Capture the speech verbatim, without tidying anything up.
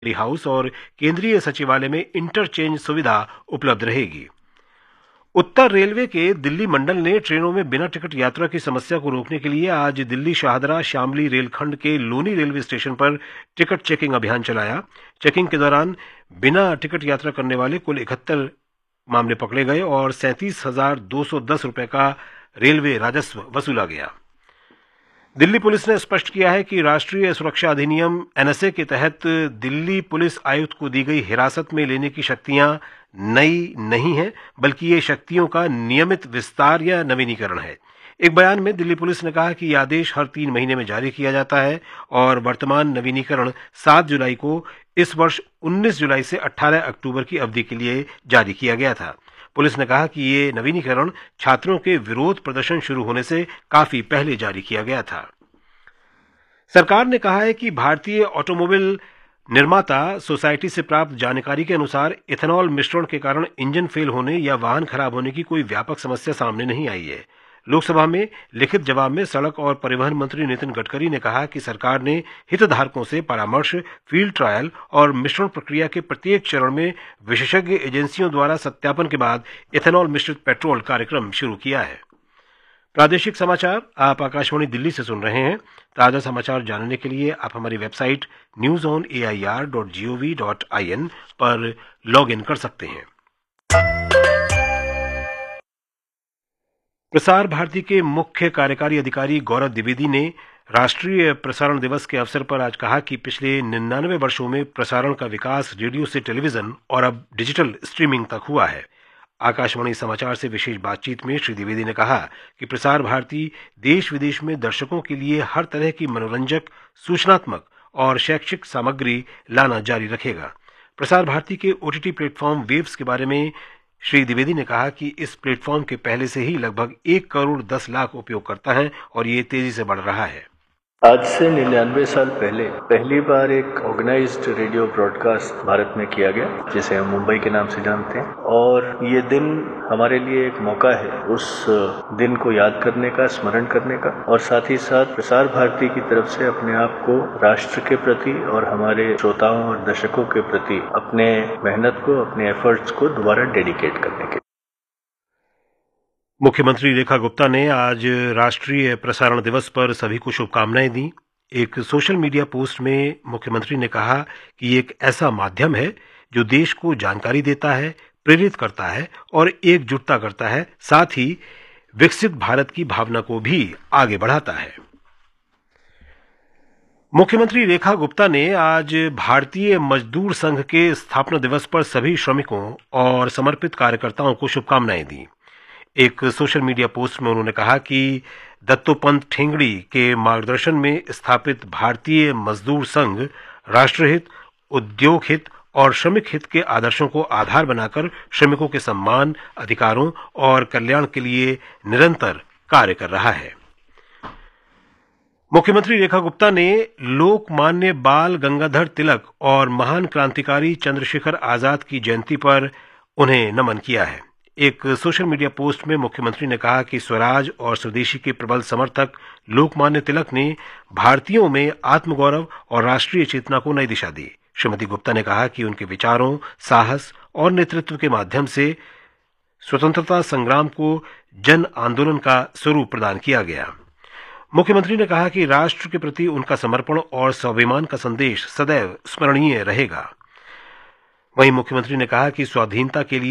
मंत्री हाउस और केंद्रीय सचिवालय में इंटरचेंज सुविधा उपलब्ध रहेगी। उत्तर रेलवे के दिल्ली मंडल ने ट्रेनों में बिना टिकट यात्रा की समस्या को रोकने के लिए आज दिल्ली शाहदरा शामली रेलखंड के लोनी रेलवे स्टेशन पर टिकट चेकिंग अभियान चलाया। चेकिंग के दौरान बिना टिकट यात्रा करने वाले कुल इकहत्तर मामले पकड़े गए और सैंतीस हजार दो सौ दस रुपए का रेलवे राजस्व वसूला गया। दिल्ली पुलिस ने स्पष्ट किया है कि राष्ट्रीय सुरक्षा अधिनियम एनएसए के तहत दिल्ली पुलिस आयुक्त को दी गई हिरासत में लेने की शक्तियां नई नहीं हैं, बल्कि ये शक्तियों का नियमित विस्तार या नवीनीकरण है। एक बयान में दिल्ली पुलिस ने कहा कि यह आदेश हर तीन महीने में जारी किया जाता है और वर्तमान नवीनीकरण सात जुलाई को इस वर्ष उन्नीस जुलाई से अठारह अक्टूबर की अवधि के लिए जारी किया गया था। पुलिस ने कहा कि ये नवीनीकरण छात्रों के विरोध प्रदर्शन शुरू होने से काफी पहले जारी किया गया था। सरकार ने कहा है कि भारतीय ऑटोमोबाइल निर्माता सोसाइटी से प्राप्त जानकारी के अनुसार इथेनॉल मिश्रण के कारण इंजन फेल होने या वाहन खराब होने की कोई व्यापक समस्या सामने नहीं आई है। लोकसभा में लिखित जवाब में सड़क और परिवहन मंत्री नितिन गडकरी ने कहा कि सरकार ने हितधारकों से परामर्श, फील्ड ट्रायल और मिश्रण प्रक्रिया के प्रत्येक चरण में विशेषज्ञ एजेंसियों द्वारा सत्यापन के बाद इथेनॉल मिश्रित पेट्रोल कार्यक्रम शुरू किया है। प्रादेशिक समाचार आप आकाशवाणी दिल्ली से सुन रहे हैं। ताजा समाचार जानने के लिए आप हमारी website news on A I R dot G O V dot I N पर लॉग इन कर सकते हैं। प्रसार भारती के मुख्य कार्यकारी अधिकारी गौरव द्विवेदी ने राष्ट्रीय प्रसारण दिवस के अवसर पर आज कहा कि पिछले निन्यानवे वर्षों में प्रसारण का विकास रेडियो से टेलीविजन और अब डिजिटल स्ट्रीमिंग तक हुआ है। आकाशवाणी समाचार से विशेष बातचीत में श्री द्विवेदी ने कहा कि प्रसार भारती देश विदेश में दर्शकों के लिए हर तरह की मनोरंजक, सूचनात्मक और शैक्षिक सामग्री लाना जारी रखेगा। प्रसार भारती के ओटीटी प्लेटफॉर्म वेव्स के बारे में श्री द्विवेदी ने कहा कि इस प्लेटफॉर्म के पहले से ही लगभग एक करोड़ दस लाख उपयोगकर्ता हैं और ये तेजी से बढ़ रहा है। आज से निन्यानवे साल पहले पहली बार एक ऑर्गेनाइज्ड रेडियो ब्रॉडकास्ट भारत में किया गया, जिसे हम मुंबई के नाम से जानते हैं, और ये दिन हमारे लिए एक मौका है उस दिन को याद करने का, स्मरण करने का, और साथ ही साथ प्रसार भारती की तरफ से अपने आप को राष्ट्र के प्रति और हमारे श्रोताओं और दर्शकों के प्रति अपने मेहनत को, अपने एफर्ट्स को दोबारा डेडिकेट करने के। मुख्यमंत्री रेखा गुप्ता ने आज राष्ट्रीय प्रसारण दिवस पर सभी को शुभकामनाएं दी। एक सोशल मीडिया पोस्ट में मुख्यमंत्री ने कहा कि ये एक ऐसा माध्यम है जो देश को जानकारी देता है, प्रेरित करता है और एकजुटता करता है, साथ ही विकसित भारत की भावना को भी आगे बढ़ाता है। मुख्यमंत्री रेखा गुप्ता ने आज भारतीय मजदूर संघ के स्थापना दिवस पर सभी श्रमिकों और समर्पित कार्यकर्ताओं को शुभकामनाएं दी। एक सोशल मीडिया पोस्ट में उन्होंने कहा कि दत्तोपंत ठेंगड़ी के मार्गदर्शन में स्थापित भारतीय मजदूर संघ राष्ट्रहित, उद्योग हित और श्रमिक हित के आदर्शों को आधार बनाकर श्रमिकों के सम्मान, अधिकारों और कल्याण के लिए निरंतर कार्य कर रहा है। मुख्यमंत्री रेखा गुप्ता ने लोकमान्य बाल गंगाधर तिलक और महान क्रांतिकारी चंद्रशेखर आजाद की जयंती पर उन्हें नमन किया है। एक सोशल मीडिया पोस्ट में मुख्यमंत्री ने कहा कि स्वराज और स्वदेशी के प्रबल समर्थक लोकमान्य तिलक ने भारतीयों में आत्मगौरव और राष्ट्रीय चेतना को नई दिशा दी। श्रीमती गुप्ता ने कहा कि उनके विचारों, साहस और नेतृत्व के माध्यम से स्वतंत्रता संग्राम को जन आंदोलन का स्वरूप प्रदान किया गया। मुख्यमंत्री ने कहा कि राष्ट्र के प्रति उनका समर्पण और स्वाभिमान का संदेश सदैव स्मरणीय रहेगा। वहीं मुख्यमंत्री ने कहा कि स्वाधीनता के लिए